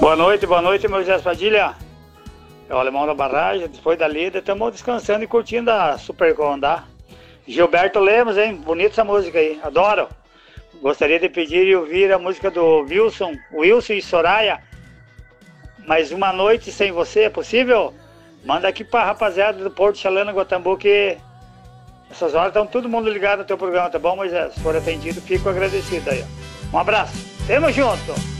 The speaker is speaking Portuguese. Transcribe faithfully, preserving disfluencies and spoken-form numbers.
Boa noite, boa noite, meu José Padilha. É o Alemão da Barragem, depois da lida, estamos descansando e curtindo a Super Condá. Gilberto Lemos, hein? Bonita essa música aí, adoro. Gostaria de pedir e ouvir a música do Wilson, Wilson e Soraya. Mais uma noite sem você, é possível? Manda aqui pra rapaziada do Porto Chalana, Guatambu, que essas horas estão todo mundo ligado no teu programa, tá bom, Moisés? Se for atendido, fico agradecido aí. Um abraço, tamo junto!